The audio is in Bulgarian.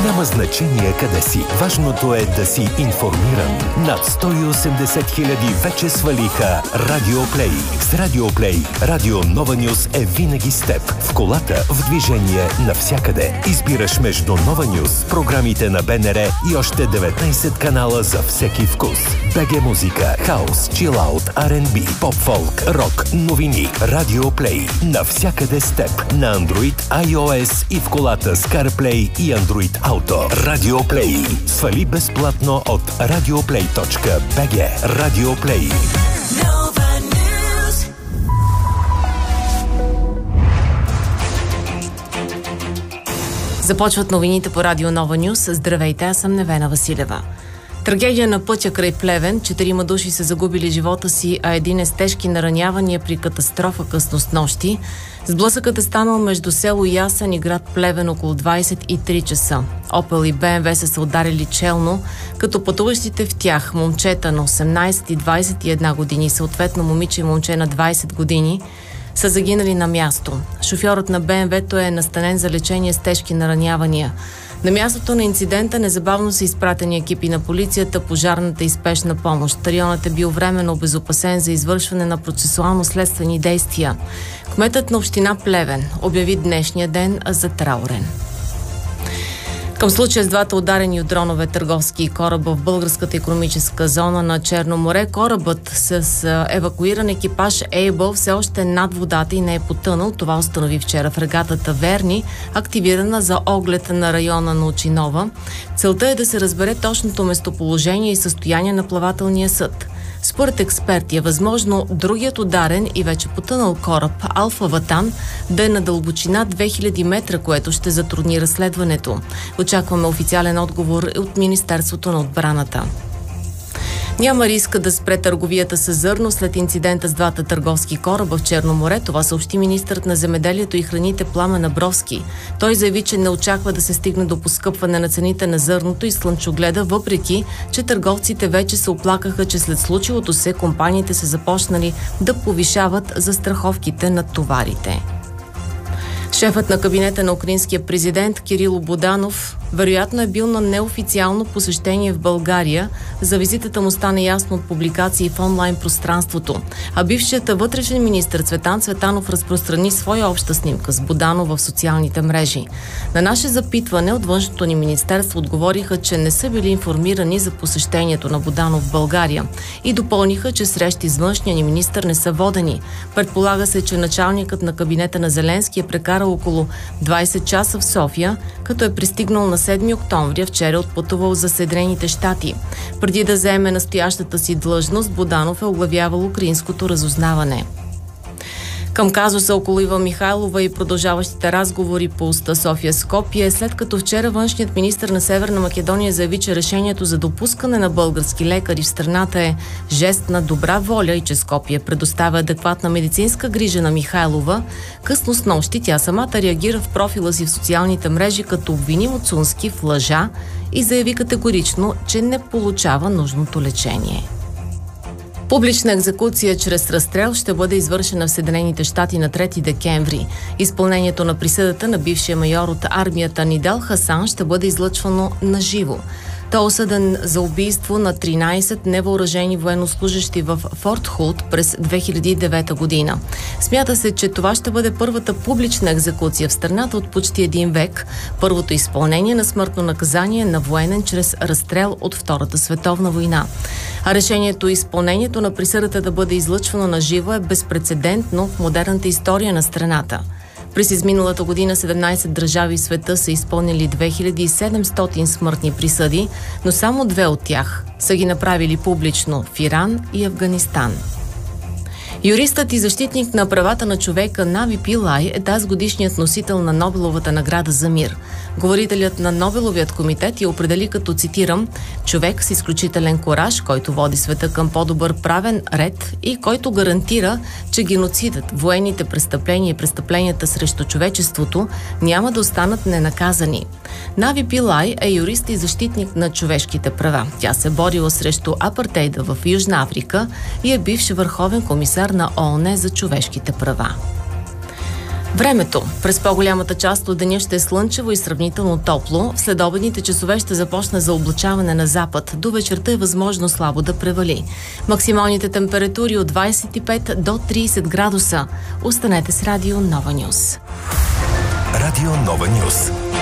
Няма значение къде си. Важното е да си информиран. Над 180 хиляди вече свалиха Радио Плей. С Радио Плей, Радио Нова Нюс е винаги с теб. В колата, в движение, навсякъде. Избираш между Нова Нюс, програмите на БНР и още 19 канала за всеки вкус. БГ музика, хаус, чилаут, R&B, поп-фолк, рок, новини. Радио Плей. Навсякъде с теб. На Android, iOS и в колата с CarPlay и Android Auto. Радио Плей. Свали безплатно от radioplay.bg. Радио Плей. Започват новините по Радио Нова Нюс. Здравейте, аз съм Невена Василева. Трагедия на пътя край Плевен. 4 души са загубили живота си, а един е с тежки наранявания при катастрофа късно снощи. Сблъсъкът е станал между село Ясен и град Плевен около 23 часа. Опел и БМВ са се ударили челно, като пътуващите в тях момчета на 18 и 21 години, съответно момиче и момче на 20 години, са загинали на място. Шофьорът на БМВ-то е настанен за лечение с тежки наранявания. На мястото на инцидента незабавно са изпратени екипи на полицията, пожарната и спешна помощ. Районът е бил временно обезопасен за извършване на процесуално-следствени действия. Кметът на община Плевен обяви днешния ден за траурен. Към случая с двата ударени от дронове търговски кораба в българската икономическа зона на Черно море, корабът с евакуиран екипаж Able все още е над водата и не е потънал. Това установи вчера фрегатата Верни, активирана за оглед на района на Очинова. Целта е да се разбере точното местоположение и състояние на плавателния съд. Според експерти е възможно другият ударен и вече потънал кораб Алфа Ватан да е на дълбочина 2000 метра, което ще затрудни разследването. Очакваме официален отговор от Министерството на отбраната. Няма риска да спре търговията с зърно след инцидента с двата търговски кораба в Черно море. Това съобщи министърът на земеделието и храните Пламен Абровски. Той заяви, че не очаква да се стигне до поскъпване на цените на зърното и слънчогледа, въпреки че търговците вече се оплакаха, че след случилото се компаниите са започнали да повишават застраховките на товарите. Шефът на кабинета на украинския президент Кирило Буданов вероятно е бил на неофициално посещение в България. За визитата му стана ясно от публикации в онлайн пространството. А бившият вътрешен министър Цветан Цветанов разпространи своя обща снимка с Буданов в социалните мрежи. На наше запитване от външното ни министерство отговориха, че не са били информирани за посещението на Буданов в България и допълниха, че срещи с външния ни министър не са водени. Предполага се, че началникът на кабинета на Зеленски е прекарал около 20 часа в София, като е пристигнал на 7 октомври, вчера отпътувал за Съединените щати. Преди да заеме настоящата си длъжност, Буданов е оглавявал украинското разузнаване. Към казуса около Ива Михайлова и продължаващите разговори по уста София-Скопие, след като вчера външният министър на Северна Македония заяви, че решението за допускане на български лекари в страната е жест на добра воля и че Скопие предоставя адекватна медицинска грижа на Михайлова, късно снощи тя самата реагира в профила си в социалните мрежи, като обвини Муцунски в лъжа и заяви категорично, че не получава нужното лечение. Публична екзекуция чрез разстрел ще бъде извършена в Съединените щати на 3 декември. Изпълнението на присъдата на бившия майор от армията Нидал Хасан ще бъде излъчвано на живо. Той е осъден за убийство на 13 невъоръжени военнослужещи в Форт Хулт през 2009 година. Смята се, че това ще бъде първата публична екзекуция в страната от почти един век, първото изпълнение на смъртно наказание на военен чрез разстрел от Втората световна война. А решението и изпълнението на присъдата да бъде излъчвано на живо е безпрецедентно в модерната история на страната. През изминалата година 17 държави в света са изпълнили 2700 смъртни присъди, но само 2 от тях са ги направили публично в Иран и Афганистан. Юристът и защитник на правата на човека Нави Пилай е тази годишният носител на Нобеловата награда за мир. Говорителят на Нобеловият комитет я определи като, цитирам, човек с изключителен кураж, който води света към по-добър правен ред и който гарантира, че геноцидът, военните престъпления и престъпленията срещу човечеството няма да останат ненаказани. Нави Пилай е юрист и защитник на човешките права. Тя се борила срещу апартейда в Южна Африка и е бивш върховен комисар на ООН за човешките права. Времето. През по-голямата част от деня ще е слънчево и сравнително топло. В следобедните часове ще започне заоблачаване на запад. До вечерта е възможно слабо да превали. Максималните температури от 25 до 30 градуса. Останете с Радио Нова Нюс. Радио Нова Нюс.